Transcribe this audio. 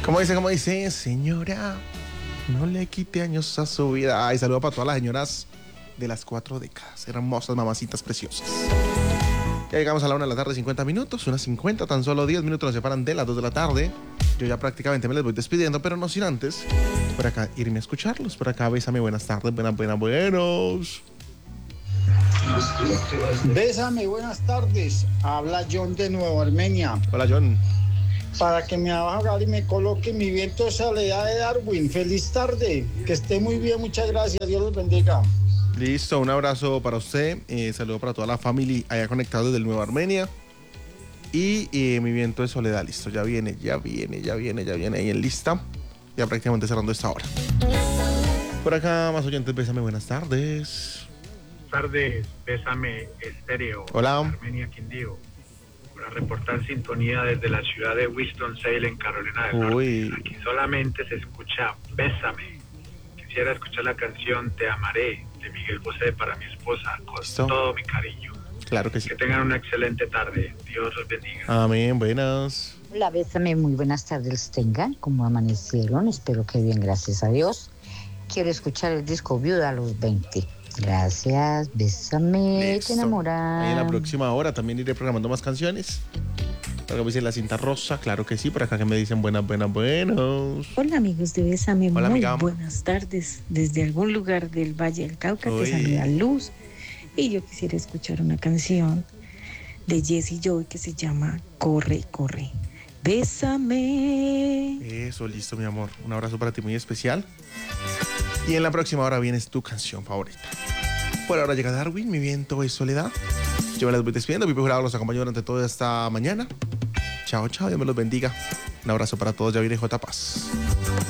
Como dice, señora, no le quite años a su vida. Ay, saludo para todas las señoras de las 4 décadas, hermosas mamacitas preciosas. Ya llegamos a la 1 de la tarde, 50 minutos, unas 50, tan solo 10 minutos nos separan de las 2 de la tarde. Yo ya prácticamente me les voy despidiendo, pero no sin antes, por acá, irme a escucharlos. Por acá, bésame, buenas tardes, buenos. Bésame, buenas tardes. Habla John de Nueva Armenia. Hola, John. Para que me haga y me coloque mi viento de soledad de Darwin. Feliz tarde. Que esté muy bien, muchas gracias. Dios los bendiga. Listo, un abrazo para usted. Saludo para toda la familia allá conectados desde el Nueva Armenia. Y mi viento de soledad, listo. Ya viene ahí en lista. Ya prácticamente cerrando esta hora. Por acá, más oyentes, bésame, buenas tardes. Tardes, Bésame Estéreo. Hola. Armenia Quindío. Para reportar sintonía desde la ciudad de Winston-Salem, Carolina del Norte. Aquí solamente se escucha Bésame. Quisiera escuchar la canción Te Amaré de Miguel Bosé para mi esposa con todo mi cariño. Claro que sí. Que tengan una excelente tarde. Dios los bendiga. Amén, buenas. Hola, Bésame, muy buenas tardes tengan. ¿Cómo amanecieron? Espero que bien, gracias a Dios. Quiero escuchar el disco Viuda a los 20. Gracias, bésame, Listo. te enamoras. Ahí en la próxima hora también iré programando más canciones. Para que me dicen la cinta rosa, claro que sí. Por acá que me dicen buenos. Hola amigos de Bésame, hola, muy amiga. Buenas tardes. Desde algún lugar del Valle del Cauca te saluda Luz. Y yo quisiera escuchar una canción de Jesse Joy que se llama Corre, corre. Bésame. Eso, listo, mi amor. Un abrazo para ti muy especial. Y en la próxima hora vienes tu canción favorita. Por ahora llega Darwin, mi viento de soledad. Yo me las voy despidiendo. Pipe Jurado los acompañó durante toda esta mañana. Chao, Dios me los bendiga. Un abrazo para todos. Ya viene J. Paz.